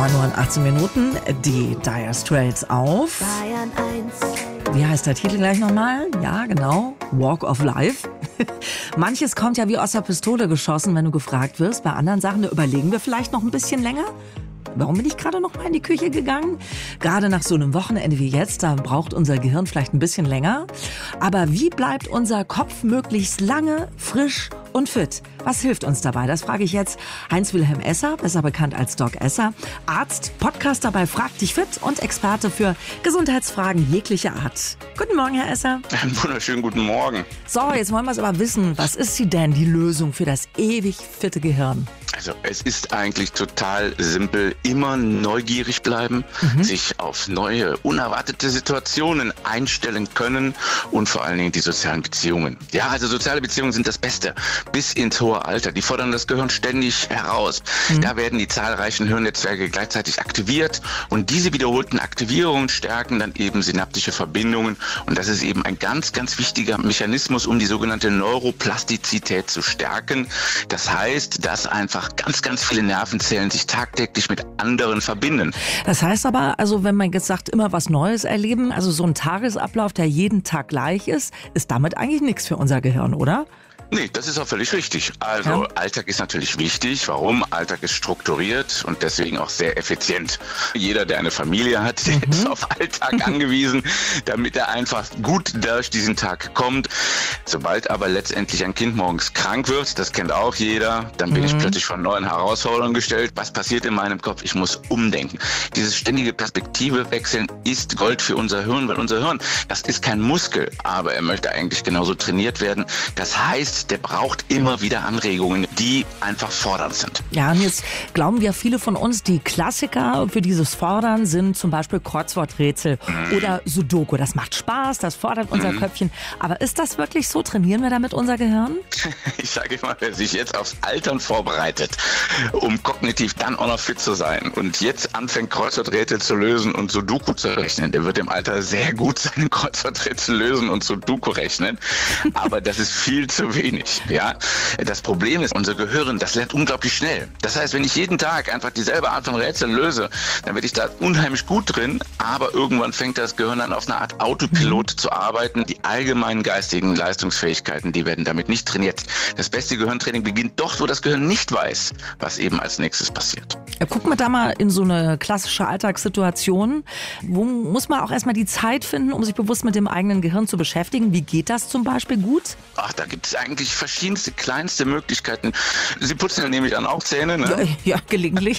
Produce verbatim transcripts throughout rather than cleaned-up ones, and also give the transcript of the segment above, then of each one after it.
neun Uhr und achtzehn Minuten, die Dire Straits auf. Bayern eins. Wie heißt der Titel gleich nochmal? Ja, genau. Walk of Life. Manches kommt ja wie aus der Pistole geschossen, wenn du gefragt wirst. Bei anderen Sachen, da überlegen wir vielleicht noch ein bisschen länger. Warum bin ich gerade noch mal in die Küche gegangen? Gerade nach so einem Wochenende wie jetzt, da braucht unser Gehirn vielleicht ein bisschen länger. Aber wie bleibt unser Kopf möglichst lange frisch und fit? Was hilft uns dabei? Das frage ich jetzt Heinz-Wilhelm Esser, besser bekannt als Doc Esser. Arzt, Podcaster bei Frag dich fit und Experte für Gesundheitsfragen jeglicher Art. Guten Morgen, Herr Esser. Einen wunderschönen guten Morgen. So, jetzt wollen wir es aber wissen. Was ist sie denn, die Lösung für das ewig fitte Gehirn? Also es ist eigentlich total simpel. Immer neugierig bleiben, mhm. sich auf neue, unerwartete Situationen einstellen können und vor allen Dingen die sozialen Beziehungen. Ja, also soziale Beziehungen sind das Beste. Bis ins hohe Alter. Die fordern das Gehirn ständig heraus. Mhm. Da werden die zahlreichen Hirnnetzwerke gleichzeitig aktiviert und diese wiederholten Aktivierungen stärken dann eben synaptische Verbindungen und das ist eben ein ganz, ganz wichtiger Mechanismus, um die sogenannte Neuroplastizität zu stärken. Das heißt, dass einfach ganz, ganz viele Nervenzellen sich tagtäglich mit anderen verbinden. Das heißt aber, also wenn man jetzt sagt, immer was Neues erleben, also so ein Tagesablauf, der jeden Tag gleich ist, ist damit eigentlich nichts für unser Gehirn, oder? Nee, das ist auch völlig richtig. Also ja. Alltag ist natürlich wichtig. Warum? Alltag ist strukturiert und deswegen auch sehr effizient. Jeder, der eine Familie hat, der mhm. ist auf Alltag angewiesen, damit er einfach gut durch diesen Tag kommt. Sobald aber letztendlich ein Kind morgens krank wird, das kennt auch jeder, dann bin mhm. ich plötzlich vor neuen Herausforderungen gestellt. Was passiert in meinem Kopf? Ich muss umdenken. Dieses ständige Perspektive wechseln ist Gold für unser Hirn, weil unser Hirn, das ist kein Muskel, aber er möchte eigentlich genauso trainiert werden. Das heißt, der braucht immer wieder Anregungen, die einfach fordernd sind. Ja, und jetzt glauben wir viele von uns, die Klassiker für dieses Fordern sind zum Beispiel Kreuzworträtsel mhm. oder Sudoku. Das macht Spaß, das fordert unser mhm. Köpfchen. Aber ist das wirklich so? Trainieren wir damit unser Gehirn? Ich sage mal, wer sich jetzt aufs Altern vorbereitet, um kognitiv dann auch noch fit zu sein und jetzt anfängt, Kreuzworträtsel zu lösen und Sudoku zu rechnen, der wird im Alter sehr gut seine Kreuzworträtsel lösen und Sudoku rechnen. Aber das ist viel zu wenig. Ja, das Problem ist, unser Gehirn, das lernt unglaublich schnell. Das heißt, wenn ich jeden Tag einfach dieselbe Art von Rätseln löse, dann werde ich da unheimlich gut drin, aber irgendwann fängt das Gehirn an, auf eine Art Autopilot mhm. zu arbeiten. Die allgemeinen geistigen Leistungsfähigkeiten, die werden damit nicht trainiert. Das beste Gehirntraining beginnt doch, wo das Gehirn nicht weiß, was eben als nächstes passiert. Ja, gucken wir da mal in so eine klassische Alltagssituation. Wo muss man auch erstmal die Zeit finden, um sich bewusst mit dem eigenen Gehirn zu beschäftigen? Wie geht das zum Beispiel gut? Ach, da gibt es eigentlich verschiedenste, kleinste Möglichkeiten. Sie putzen ja nämlich dann auch Zähne, ne? Ja, ja, gelegentlich.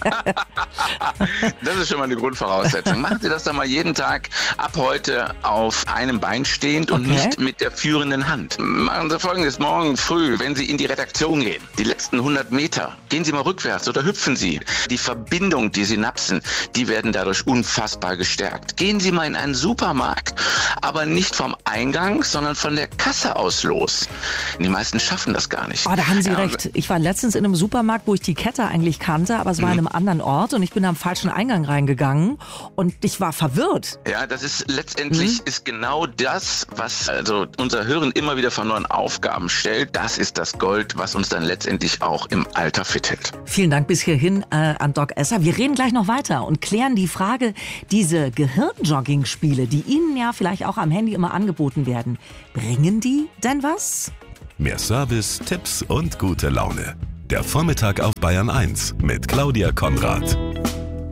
Das ist schon mal eine Grundvoraussetzung. Machen Sie das doch mal jeden Tag ab heute auf einem Bein stehend und okay. nicht mit der führenden Hand. Machen Sie Folgendes, morgen früh, wenn Sie in die Redaktion gehen, die letzten hundert Meter, gehen Sie mal rückwärts oder hüpfen Sie. Die Verbindung, die Synapsen, die werden dadurch unfassbar gestärkt. Gehen Sie mal in einen Supermarkt, aber nicht vom Eingang, sondern von der Kasse aus los. Die meisten schaffen das gar nicht. Oh, da haben Sie ja, recht. Ich war letztens in einem Supermarkt, wo ich die Kette eigentlich kannte, aber es war in einem anderen Ort und ich bin am falschen Eingang reingegangen und ich war verwirrt. Ja, das ist letztendlich mhm. ist genau das, was also unser Hirn immer wieder vor neuen Aufgaben stellt. Das ist das Gold, was uns dann letztendlich auch im Alter fit hält. Vielen Dank bis hierhin äh, an Doc Esser. Wir reden gleich noch weiter und klären die Frage, diese Gehirnjogging-Spiele, die Ihnen ja vielleicht auch am Handy immer angeboten werden, bringen die denn was? Mehr Service, Tipps und gute Laune. Der Vormittag auf Bayern eins mit Claudia Konrad.